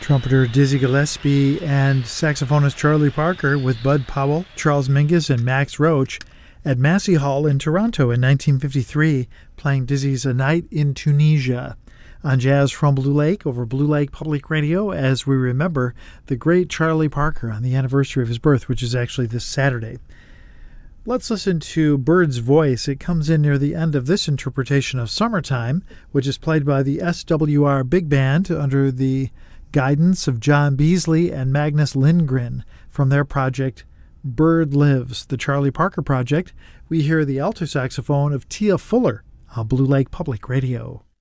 Trumpeter Dizzy Gillespie and saxophonist Charlie Parker with Bud Powell, Charles Mingus, and Max Roach at Massey Hall in Toronto in 1953, playing Dizzy's A Night in Tunisia. On Jazz from Blue Lake over Blue Lake Public Radio as we remember the great Charlie Parker on the anniversary of his birth, which is actually this Saturday. Let's listen to Bird's Voice. It comes in near the end of this interpretation of Summertime, which is played by the SWR Big Band under the guidance of John Beasley and Magnus Lindgren from their project Bird Lives, the Charlie Parker Project. We hear the alto saxophone of Tia Fuller on Blue Lake Public Radio.